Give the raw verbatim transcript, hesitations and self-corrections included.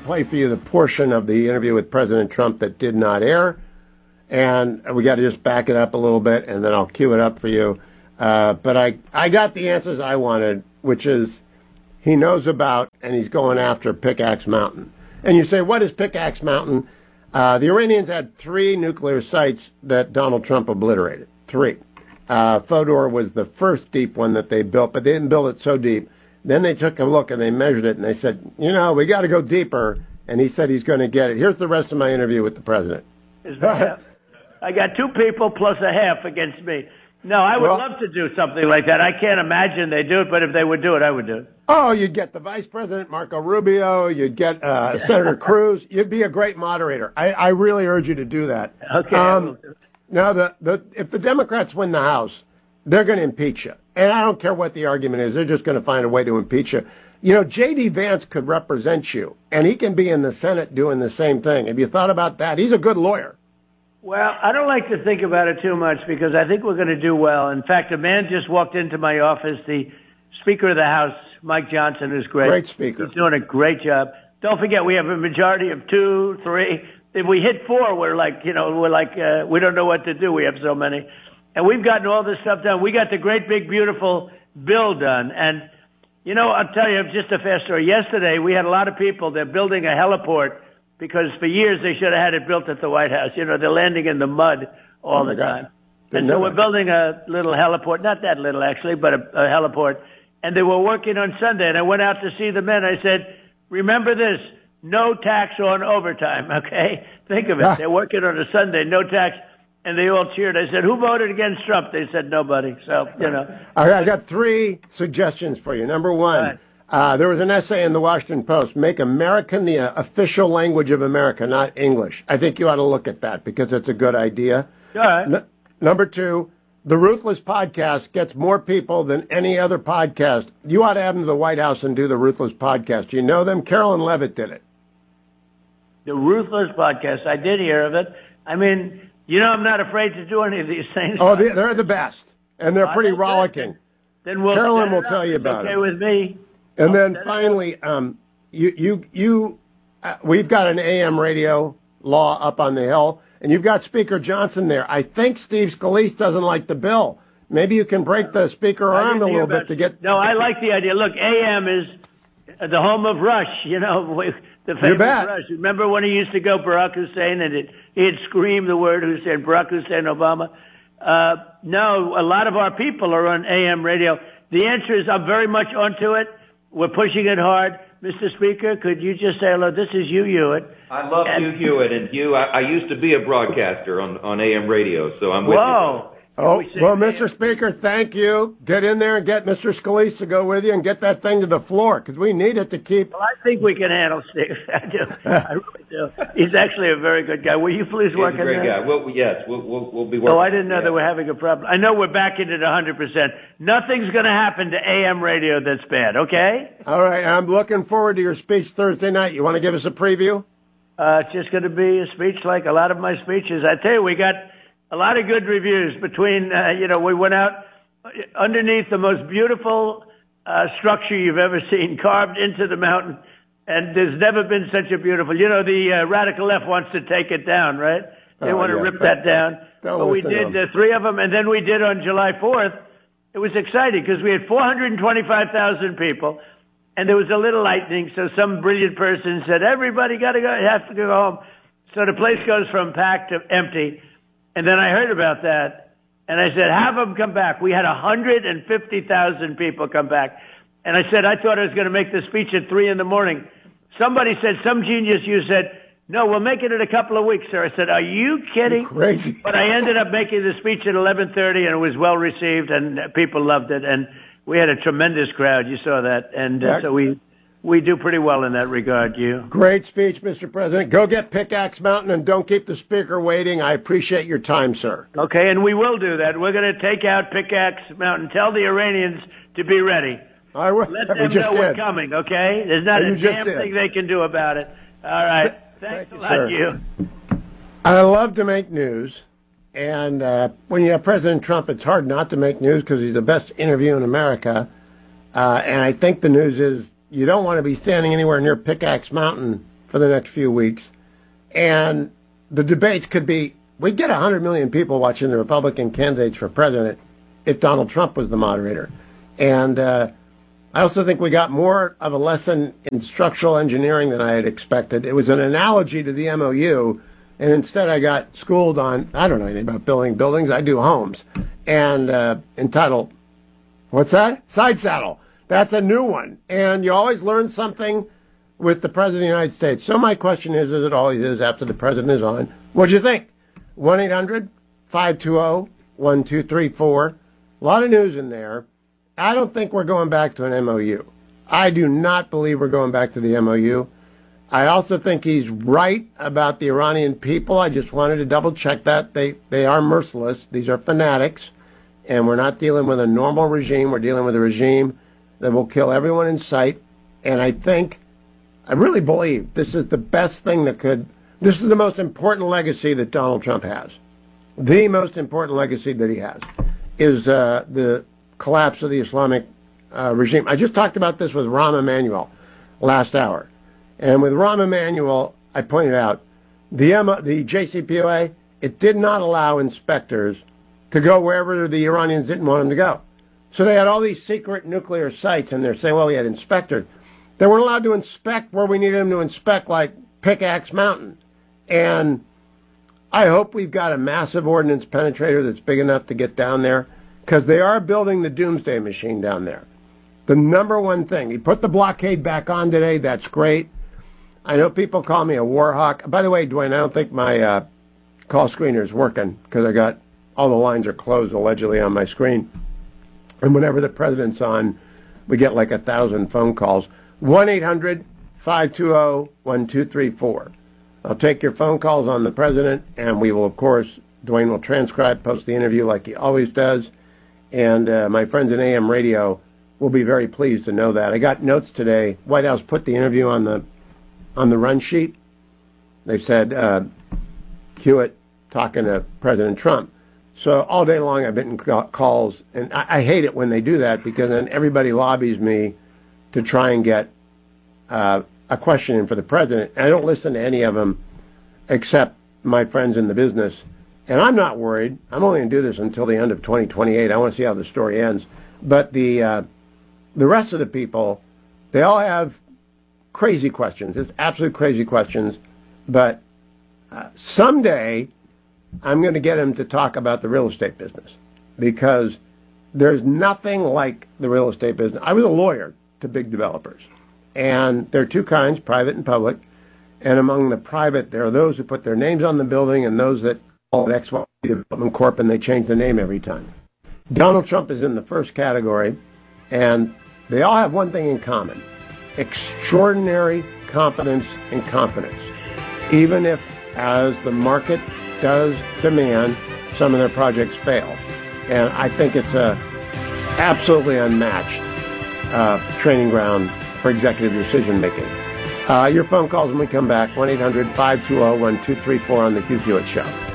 play for you the portion of the interview with President Trump that did not air. And we got to just back it up a little bit, and then I'll cue it up for you. Uh, but I, I got the answers I wanted, which is he knows about and he's going after Pickaxe Mountain. And you say, what is Pickaxe Mountain? Uh, the Iranians had three nuclear sites that Donald Trump obliterated. Three. Uh, Fodor was the first deep one that they built, but they didn't build it so deep. Then they took a look and they measured it, and they said, you know, we got to go deeper. And he said he's going to get it. Here's the rest of my interview with the president. I got two people plus a half against me. No, I would well, love to do something like that. I can't imagine they do it, but if they would do it, I would do it. Oh, you'd get the Vice President, Marco Rubio. You'd get uh, Senator Cruz. You'd be a great moderator. I, I really urge you to do that. Okay. Um, now, the, the if the Democrats win the House, they're going to impeach you. And I don't care what the argument is. They're just going to find a way to impeach you. You know, J D. Vance could represent you, and he can be in the Senate doing the same thing. Have you thought about that? He's a good lawyer. Well, I don't like to think about it too much because I think we're going to do well. In fact, a man just walked into my office, the Speaker of the House, Mike Johnson, who's great. Great speaker. He's doing a great job. Don't forget, we have a majority of two, three. If we hit four, we're like, you know, we're like, uh, we don't know what to do. We have so many. And we've gotten all this stuff done. We got the great, big, beautiful bill done. And, you know, I'll tell you just a fast story. Yesterday, we had a lot of people. They're building a heliport because for years they should have had it built at the White House. You know, they're landing in the mud all oh the God. time. And so we're building a little heliport, not that little actually, but a, a heliport. And they were working on Sunday, and I went out to see the men. I said, remember this, no tax on overtime, okay? Think of it. Ah. They're working on a Sunday, no tax. And they all cheered. I said, who voted against Trump? They said, nobody. So, you know. All right, I got three suggestions for you. Number one. Right. Uh, there was an essay in the Washington Post, make American the uh, official language of America, not English. I think you ought to look at that because it's a good idea. All right. N- number two, the Ruthless Podcast gets more people than any other podcast. You ought to have them to the White House and do the Ruthless Podcast. You know them? Carolyn Levitt did it. The Ruthless Podcast. I did hear of it. I mean, you know, I'm not afraid to do any of these things. Oh, they, they're the best. And they're pretty rollicking. Then we'll Carolyn will tell you about it. Okay with me. And then finally, um, you, you, you, uh, we've got an A M radio law up on the Hill, and you've got Speaker Johnson there. I think Steve Scalise doesn't like the bill. Maybe you can break the speaker arm a little bit to get. No, I like the idea. Look, A M is the home of Rush. You know, the famous Rush. Remember when he used to go Barack Hussein, and it, he'd scream the word Hussein, Barack Hussein Obama. Uh, no, a lot of our people are on A M radio. The answer is I'm very much onto it. We're pushing it hard. Mister Speaker, could you just say hello? This is Hugh Hewitt. I love and, Hugh Hewitt. And Hugh, I, I used to be a broadcaster on, on A M radio, so I'm with whoa. you. Oh, we well, Mister Speaker, thank you. Get in there and get Mister Scalise to go with you and get that thing to the floor, because we need it to keep... Well, I think we can handle Steve. I do. I really do. He's actually a very good guy. Will you please work on that? He's a great guy. Well, yes, we'll, we'll, we'll be working. Oh, I didn't know yeah. that we're having a problem. I know we're backing it one hundred percent. Nothing's going to happen to A M radio that's bad, okay? All right, I'm looking forward to your speech Thursday night. You want to give us a preview? Uh, it's just going to be a speech like a lot of my speeches. I tell you, we got... a lot of good reviews between, uh, you know, we went out underneath the most beautiful uh, structure you've ever seen, carved into the mountain, and there's never been such a beautiful, you know, the uh, radical left wants to take it down, right? They oh, want to yeah, rip that down. But we did uh, three of them, and then we did on July fourth. It was exciting because we had four hundred twenty-five thousand people, and there was a little lightning, so some brilliant person said, everybody got to go, have to go home. So the place goes from packed to empty. And then I heard about that, and I said, have them come back. We had one hundred fifty thousand people come back. And I said, I thought I was going to make the speech at three in the morning. Somebody said, some genius, you said, no, we'll make it in a couple of weeks, sir. I said, are you kidding? You're crazy. But I ended up making the speech at eleven thirty, and it was well received, and people loved it. And we had a tremendous crowd. You saw that. And uh, so we... We do pretty well in that regard, you. Great speech, Mister President. Go get Pickaxe Mountain and don't keep the speaker waiting. I appreciate your time, sir. Okay, and we will do that. We're going to take out Pickaxe Mountain. Tell the Iranians to be ready. I will. Let them we just know did. we're coming, okay? There's not you a damn did. thing they can do about it. All right. Thanks Thank you, a lot, sir. you. I love to make news. And uh, when you have President Trump, it's hard not to make news because he's the best interview in America. Uh, and I think the news is, you don't want to be standing anywhere near Pickaxe Mountain for the next few weeks. And the debates could be, we'd get one hundred million people watching the Republican candidates for president if Donald Trump was the moderator. And uh, I also think we got more of a lesson in structural engineering than I had expected. It was an analogy to the M O U, and instead I got schooled on, I don't know anything about building buildings, I do homes, and uh, entitled, what's that? Side saddle. That's a new one. And you always learn something with the President of the United States. So my question is, as it always is after the President is on, what'd you think? one eight hundred five two zero one two three four. A lot of news in there. I don't think we're going back to an M O U. I do not believe we're going back to the M O U. I also think he's right about the Iranian people. I just wanted to double check that. They, they are merciless. These are fanatics. And we're not dealing with a normal regime. We're dealing with a regime that will kill everyone in sight. And I think, I really believe this is the best thing that could, this is the most important legacy that Donald Trump has. The most important legacy that he has is uh, the collapse of the Islamic uh, regime. I just talked about this with Rahm Emanuel last hour. And with Rahm Emanuel, I pointed out, the, M- the J C P O A, it did not allow inspectors to go wherever the Iranians didn't want them to go. So they had all these secret nuclear sites, and they're saying, well, we had inspectors. They weren't allowed to inspect where we needed them to inspect, like Pickaxe Mountain. And I hope we've got a massive ordnance penetrator that's big enough to get down there, because they are building the doomsday machine down there. The number one thing, he put the blockade back on today. That's great. I know people call me a war hawk. By the way, Dwayne, I don't think my uh, call screener is working, because I got all the lines are closed allegedly on my screen. And whenever the president's on, we get like a thousand phone calls. one eight hundred five two zero one two three four. I'll take your phone calls on the president, and we will, of course, Dwayne will transcribe, post the interview like he always does. And uh, my friends in A M radio will be very pleased to know that. I got notes today. White House put the interview on the on the run sheet. They said, uh, Hewitt talking to President Trump. So all day long I've been in calls, and I, I hate it when they do that, because then everybody lobbies me to try and get uh, a question in for the president. And I don't listen to any of them except my friends in the business. And I'm not worried. I'm only going to do this until the end of twenty twenty-eight. I want to see how the story ends. But the uh, the rest of the people, they all have crazy questions. It's absolute crazy questions. But uh, someday I'm going to get him to talk about the real estate business, because there's nothing like the real estate business. I was a lawyer to big developers, and there are two kinds, private and public. And among the private, there are those who put their names on the building and those that call it X Y Z Development Corp, and they change the name every time. Donald Trump is in the first category, and they all have one thing in common: extraordinary competence and confidence, even if, as the market does demand, some of their projects fail. And I think it's a absolutely unmatched uh, training ground for executive decision making. Uh, your phone calls when we come back, one eight hundred five two zero one two three four on the Hugh Hewitt Show.